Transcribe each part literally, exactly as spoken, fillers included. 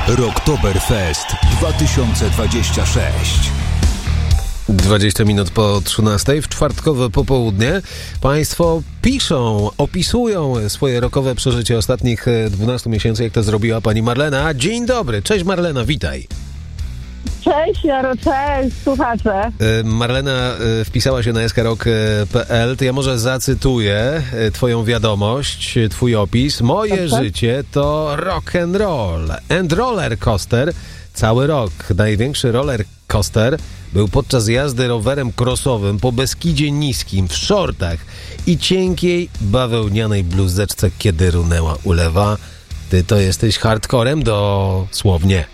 Rocktoberfest dwa tysiące dwadzieścia sześć. dwadzieścia minut po trzynastej w czwartkowe popołudnie. Państwo piszą, opisują swoje rockowe przeżycie ostatnich dwunastu miesięcy, jak to zrobiła pani Marlena. Dzień dobry, cześć Marlena, witaj. Cześć Jaro, cześć słuchacze. Marlena wpisała się na s k rock kropka p l. To ja może zacytuję twoją wiadomość, twój opis. Moje Dobrze. życie to rock and roll and roller coaster. Cały rok. Największy roller coaster był podczas jazdy rowerem crossowym po Beskidzie Niskim, w shortach i cienkiej, bawełnianej bluzeczce, kiedy runęła ulewa. Ty to jesteś hardcorem dosłownie.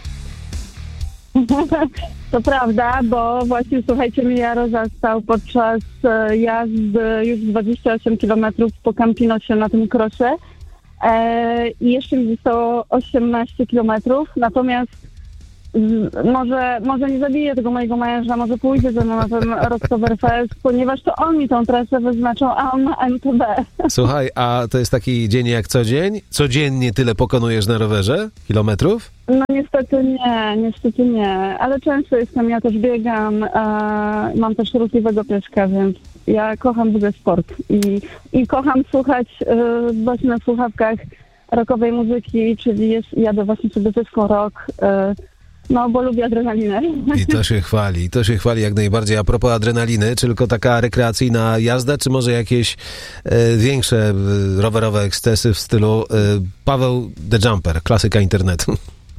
To prawda, bo właśnie słuchajcie, mnie Jaro zastał podczas e, jazdy już dwadzieścia osiem kilometrów po Campinosie na tym krosie e, i jeszcze mi zostało osiemnaście kilometrów, natomiast z, może, może nie zabiję tego mojego męża, może pójdzie ze mną na ten Rocktoberfest, ponieważ to on mi tą trasę wyznaczył, a on ma M T B. Słuchaj, a to jest taki dzień jak co dzień? Codziennie tyle pokonujesz na rowerze? Kilometrów? No niestety nie, niestety nie, ale często jestem, ja też biegam, e, mam też ruchliwego pieska, więc ja kocham w ogóle sport i, i kocham słuchać e, właśnie na słuchawkach rockowej muzyki, czyli jest, jadę właśnie sobie dysco rock, e, no bo lubię adrenalinę. I to się chwali, to się chwali jak najbardziej. A propos adrenaliny, czy tylko taka rekreacyjna jazda, czy może jakieś e, większe e, rowerowe ekscesy w stylu e, Paweł The Jumper, klasyka internetu?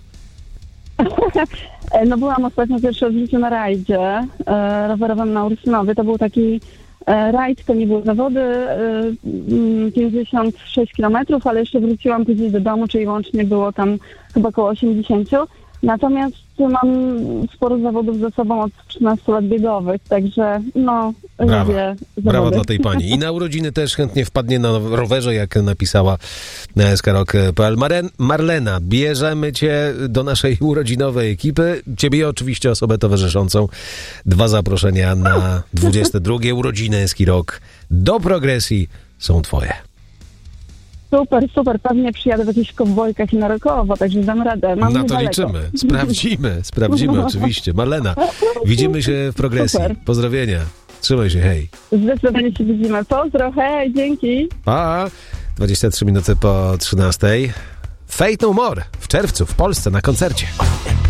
No byłam ostatnio pierwszy raz w życiu na rajdzie e, rowerowym na Ursynowie. To był taki e, rajd, to nie były zawody, e, pięćdziesiąt sześć kilometrów, ale jeszcze wróciłam później do domu, czyli łącznie było tam chyba około osiemdziesiąt. Natomiast mam sporo zawodów za sobą od trzynastu lat biegowych, także no, Brawa. lubię zawody. Brawa dla tej pani. I na urodziny też chętnie wpadnie na rowerze, jak napisała na s k rock kropka p l. Maren- Marlena, bierzemy cię do naszej urodzinowej ekipy. Ciebie i oczywiście osobę towarzyszącą. Dwa zaproszenia na dwudzieste drugie urodziny S K Rock do progresji są twoje. Super, super, pewnie przyjadę w jakichś kowbojkach i na rockowo, także dam radę. Mam Na to niedaleko. liczymy. Sprawdzimy, sprawdzimy oczywiście. Marlena, widzimy się w progresji. Super. Pozdrowienia. Trzymaj się, hej. Zdecydowanie się widzimy. Pozdro, hej, dzięki. Pa! dwadzieścia trzy minuty po trzynastej. Fate No More w czerwcu w Polsce na koncercie.